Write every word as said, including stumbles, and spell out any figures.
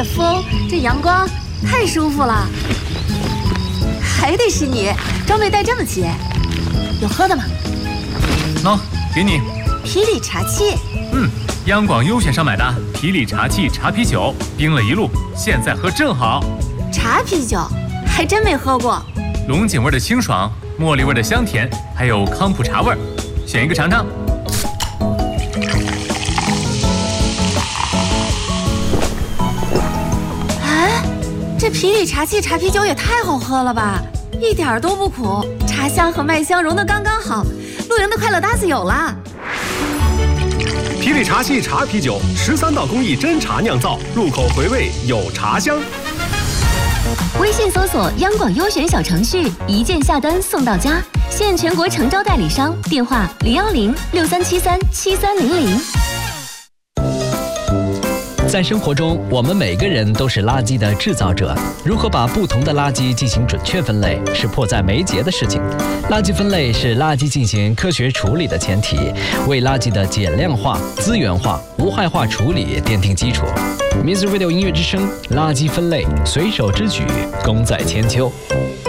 这风，这阳光，太舒服了。还得是你，装备带这么齐。有喝的吗？ 喏，给你。 啤礼茶器。 嗯，央广优选上买的啤礼茶器茶啤酒，冰了一路，现在喝正好。 茶啤酒，还真没喝过。 龙井味的清爽，茉莉味的香甜，还有康普茶味，选一个尝尝。 哎，这啤礼茶器茶啤酒也太好喝了吧！一点都不苦，茶香和麦香融得刚刚好，露营的快乐搭子有了。 啤礼茶器茶啤酒，十三道工艺真茶酿造，入口回味有茶香。 微信搜索央广优选小程序，一键下单送到家，现全国诚招代理商，电话零幺零六三七三七三零零。 在生活中，我们每个人都是垃圾的制造者。如何把不同的垃圾进行准确分类，是迫在眉睫的事情。垃圾分类是垃圾进行科学处理的前提，为垃圾的减量化、资源化、无害化处理奠定基础。Music Radio 音乐之声，垃圾分类，随手之举，功在千秋。